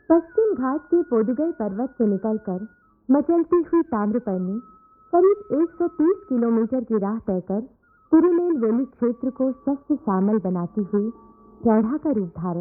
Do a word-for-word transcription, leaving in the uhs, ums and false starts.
पश्चिम घाट के पोदुगई पर्वत से निकलकर मचलती हुई ताम्रपर्णी करीब एक सौ तीस किलोमीटर की राह तय कर तिरुनेलवेली क्षेत्र को शस्त्र श्यामल बनाती हुई प्रौढ़ा का रूप धारण